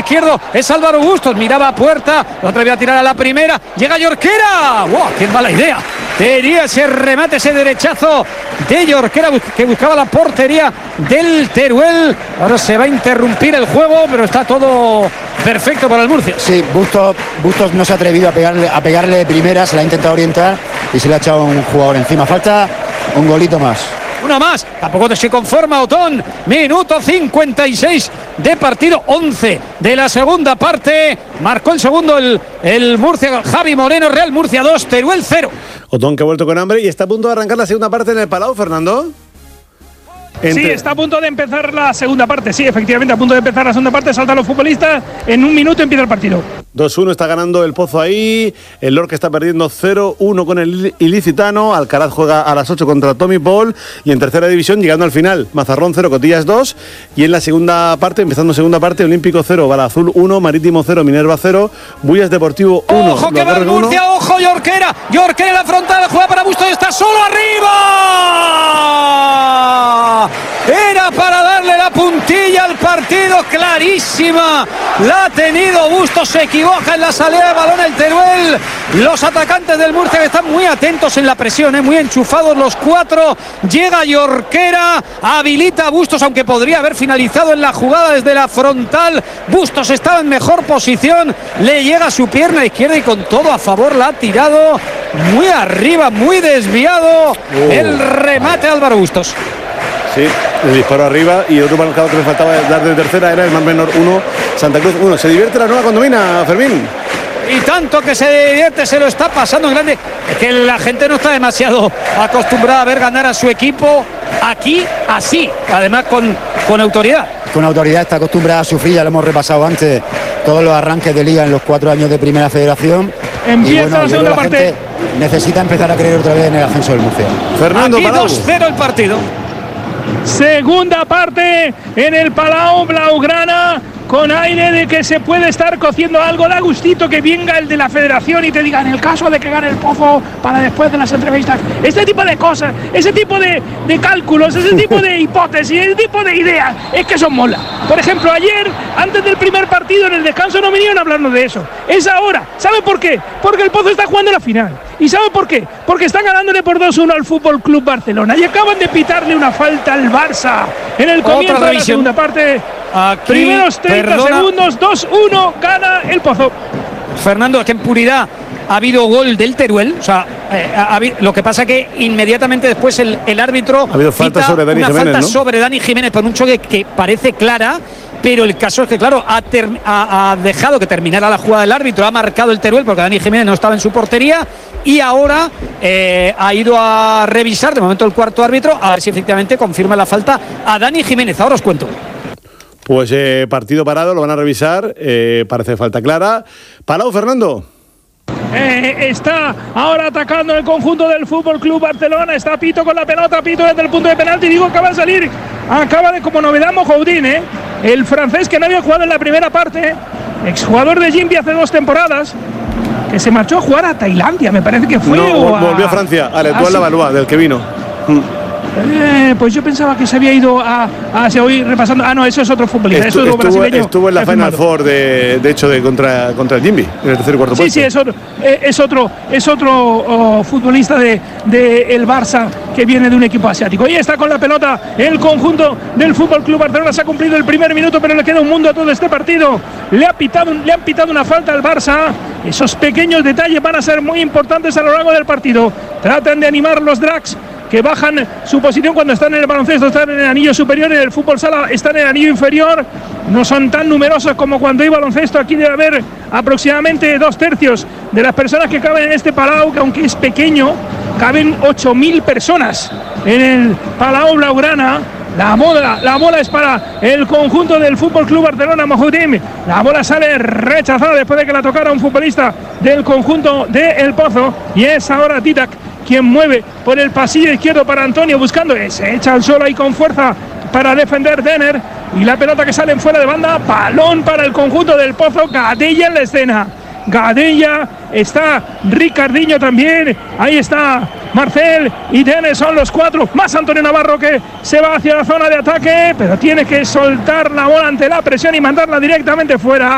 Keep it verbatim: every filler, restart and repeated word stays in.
izquierdo es Álvaro Bustos, miraba a puerta, lo atrevía a tirar a la primera, llega Jorquera. ¡Wow! ¡Qué mala idea! Tenía ese remate, ese derechazo de Jorquera que buscaba la portería del Teruel. Ahora se va a interrumpir el juego, pero está todo perfecto para el Murcia. Sí, Bustos, Bustos no se ha atrevido a pegarle, a pegarle de primera, se la ha intentado orientar y se le ha echado un jugador encima. Falta un golito más. Una más, tampoco se conforma Otón. Minuto cincuenta y seis de partido, once de la segunda parte. Marcó el segundo el, el Murcia, Javi Moreno. Real Murcia dos, Teruel cero. Otón que ha vuelto con hambre y está a punto de arrancar la segunda parte en el Palau, Fernando. Entre... Sí, está a punto de empezar la segunda parte. Sí, efectivamente, a punto de empezar la segunda parte. Saltan los futbolistas. En un minuto empieza el partido. dos uno está ganando el Pozo ahí. El Lorca está perdiendo cero uno con el Ilicitano. Alcaraz juega a las ocho contra Tommy Paul. Y en tercera división, llegando al final, Mazarrón cero, Cotillas dos. Y en la segunda parte, empezando segunda parte, Olímpico cero, Balazul uno, Marítimo cero, Minerva cero, Bullas Deportivo uno. ¡Ojo que va el Murcia! uno. ¡Ojo Jorquera! Jorquera en la frontal, juega para Bustos y está solo arriba. Era para darle la puntilla al partido, clarísima. La ha tenido Bustos, se equivoca en la salida de balón el Teruel. Los atacantes del Murcia que están muy atentos en la presión, ¿eh? Muy enchufados los cuatro. Llega Jorquera, habilita a Bustos, aunque podría haber finalizado en la jugada desde la frontal. Bustos estaba en mejor posición, le llega a su pierna izquierda y con todo a favor la ha tirado muy arriba, muy desviado. Oh. El remate Álvaro Bustos. Sí, el disparo arriba y otro marcador que me faltaba dar de tercera era el Mar Menor uno, Santa Cruz uno. Se divierte la nueva condomina, Fermín. Y tanto que se divierte, se lo está pasando en grande. Es que la gente no está demasiado acostumbrada a ver ganar a su equipo aquí así, además con, con autoridad. Con autoridad, está acostumbrada a sufrir, ya lo hemos repasado antes, todos los arranques de liga en los cuatro años de Primera Federación. Empieza y bueno, la segunda la parte. Necesita empezar a creer otra vez en el ascenso del Murcia. Fernando, aquí dos cero el partido. Segunda parte en el Palau Blaugrana, con aire de que se puede estar cociendo algo. Da gustito que venga el de la federación y te diga, en el caso de que gane el Pozo, para después de las entrevistas. Este tipo de cosas, ese tipo de, de cálculos, ese tipo de hipótesis, ese tipo de ideas, es que son mola. Por ejemplo, ayer, antes del primer partido, en el descanso, no vinieron hablando de eso. Es ahora. ¿Sabe por qué? Porque el Pozo está jugando la final. ¿Y sabe por qué? Porque están ganándole por dos uno al Fútbol Club Barcelona y acaban de pitarle una falta al Barça en el comienzo de la segunda parte. Aquí, primeros treinta perdona. segundos, dos uno, gana el Pozo. Fernando, que en puridad ha habido gol del Teruel. O sea, eh, ha, ha, lo que pasa que inmediatamente después el, el árbitro ha habido falta sobre Dani una Jiménez, falta ¿no? sobre Dani Jiménez por un choque que parece clara. Pero el caso es que, claro, ha, ter, ha, ha dejado que terminara la jugada del árbitro, ha marcado el Teruel porque Dani Jiménez no estaba en su portería y ahora eh, ha ido a revisar de momento el cuarto árbitro a ver si efectivamente confirma la falta a Dani Jiménez. Ahora os cuento. Pues eh, partido parado, lo van a revisar, eh, parece falta clara. Palau, Fernando. Eh, está ahora atacando el conjunto del Fútbol Club Barcelona. Está Pito con la pelota, Pito desde el punto de penalti. Digo, acaba de salir, acaba de como novedad Mohoudin, ¿eh? El francés que no había jugado en la primera parte, exjugador de Gimbi hace dos temporadas, que se marchó a jugar a Tailandia, me parece que fue. No, o a... volvió a Francia, al Etoile Lavallois, del que vino. Mm. Eh, pues yo pensaba que se había ido a, a se voy repasando. Ah, no, eso es otro futbolista. Estu, eso es estuvo, brasileño. Estuvo en la Final Four de, de hecho de contra contra el Jimby en el tercer y cuarto sí, puesto. Sí, es otro, eh, es otro, es otro oh, futbolista de, de el Barça que viene de un equipo asiático. Y está con la pelota el conjunto del Fútbol Club Barcelona. Se ha cumplido el primer minuto, pero le queda un mundo a todo este partido. Le ha pitado, le han pitado una falta al Barça. Esos pequeños detalles van a ser muy importantes a lo largo del partido. Tratan de animar los Dracs, que bajan su posición cuando están en el baloncesto, están en el anillo superior, en el fútbol sala están en el anillo inferior, no son tan numerosos como cuando hay baloncesto. Aquí debe haber aproximadamente dos tercios de las personas que caben en este Palau, que aunque es pequeño, caben ocho mil personas en el Palau Blaugrana. La bola, la bola es para el conjunto del Fútbol Club Barcelona, Mohoudin. La bola sale rechazada después de que la tocara un futbolista del conjunto de El Pozo, y es ahora Didac quien mueve por el pasillo izquierdo para Antonio, buscando, se echa al suelo ahí con fuerza para defender Denner, y la pelota que sale en fuera de banda, balón para el conjunto del Pozo. Gadella en la escena, Gadella, está Ricardinho también, ahí está Marcel y Denner, son los cuatro, más Antonio Navarro, que se va hacia la zona de ataque, pero tiene que soltar la bola ante la presión y mandarla directamente fuera.